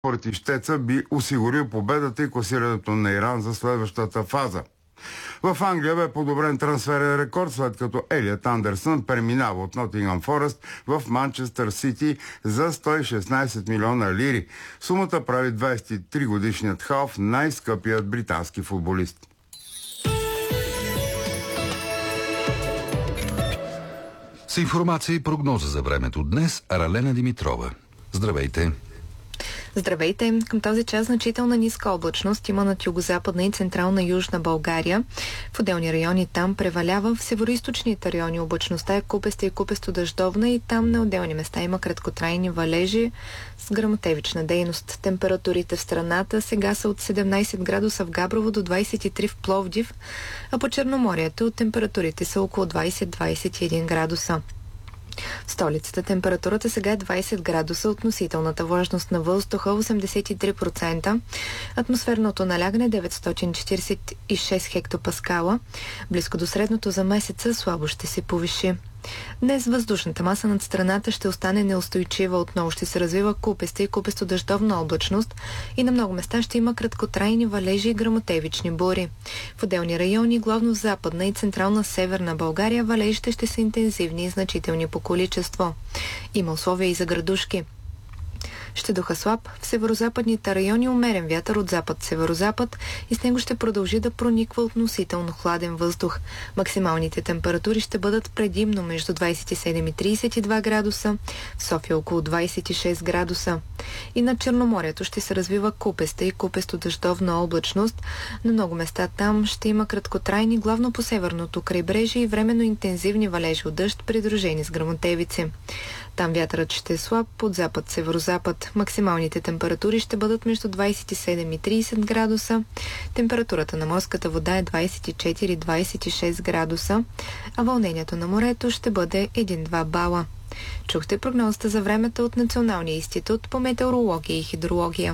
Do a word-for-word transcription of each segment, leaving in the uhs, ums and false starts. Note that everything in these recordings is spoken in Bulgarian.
Според ищеца би осигурил победата и класирането на Иран за следващата фаза. В Англия бе подобрен трансферен рекорд, след като Елиот Андерсън преминава от Нотингъм Форест в Манчестър Сити за сто и шестнайсет милиона лири. Сумата прави двайсет и три годишният халф най-скъпият британски футболист. С информация и прогноза за времето днес Аралена Димитрова. Здравейте! Здравейте! Към този час значителна ниска облачност има над югозападна и централна южна България. В отделни райони там превалява. В североизточните райони облачността е купеста и купесто дъждовна и там на отделни места има краткотрайни валежи с гръмотевична дейност. Температурите в страната сега са от седемнайсет градуса в Габрово до двайсет и три в Пловдив, а по Черноморието температурите са около двайсет до двайсет и един градуса. В столицата температурата сега е двайсет градуса, относителната влажност на въздуха осемдесет и три процента, атмосферното налягане деветстотин четирийсет и шест хектопаскала, близко до средното за месеца слабо ще се повиши. Днес въздушната маса над страната ще остане неустойчива, отново ще се развива купеста и купесто-дъждовна облачност и на много места ще има краткотрайни валежи и гръмотевични бури. В отделни райони, главно в западна и централна северна България, валежите ще са интензивни и значителни по количество. Има условия и за градушки. Ще духа слаб, в северозападните райони умерен вятър от запад-северозапад и с него ще продължи да прониква относително хладен въздух. Максималните температури ще бъдат предимно между двайсет и седем и трийсет и два градуса, в София около двайсет и шест градуса. И над Черноморието ще се развива купеста и купесто-дъждовна облачност. На много места там ще има краткотрайни, главно по северното крайбрежие и временно интензивни валежи от дъжд, придружени с гръмотевици. Там вятърът ще е слаб от запад-северозапад. Максималните температури ще бъдат между двайсет и седем и трийсет градуса. Температурата на морската вода е двайсет и четири до двайсет и шест градуса, а вълнението на морето ще бъде един-два бала. Чухте прогнозата за времето от Националния институт по метеорология и хидрология.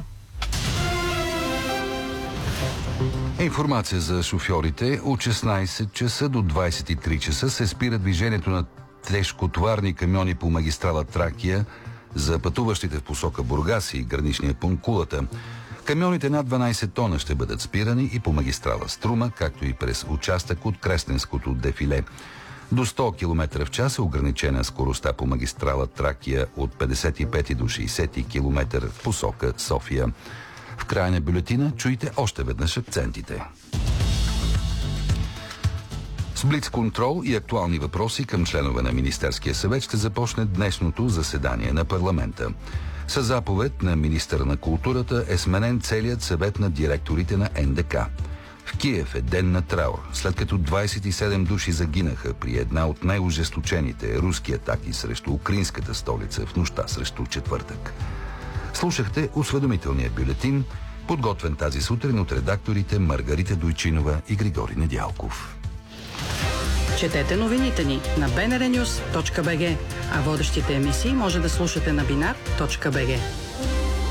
Информация за шофьорите. От шестнайсет часа до двайсет и три часа се спира движението на тежкотоварни камиони по магистрала Тракия за пътуващите в посока Бургас и граничния пункт Кулата. Камионите над дванайсет тона ще бъдат спирани и по магистрала Струма, както и през участък от Кресненското дефиле. До сто километра в час е ограничена скоростта по магистрала Тракия от петдесет и пет до шейсет километра в посока София. В края на бюлетина чуйте още веднъж акцентите. С блицконтрол и актуални въпроси към членове на Министерския съвет ще започне днешното заседание на парламента. Със заповед на министъра на културата е сменен целият съвет на директорите на Ен Де Ка. В Киев е ден на траур, след като двайсет и седем души загинаха при една от най-ожесточените руски атаки срещу украинската столица в нощта срещу четвъртък. Слушахте осведомителния бюлетин, подготвен тази сутрин от редакторите Маргарита Дойчинова и Григорий Недялков. Четете новините ни на би ен ар нюз точка би джи, а водещите емисии може да слушате на бинар точка би джи.